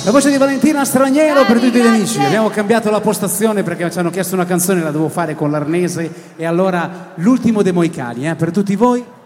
La voce di Valentina Straniero per tutti gli amici. Abbiamo cambiato la postazione perché ci hanno chiesto una canzone, la devo fare con l'Arnese, e allora l'ultimo dei Moicani, per tutti voi.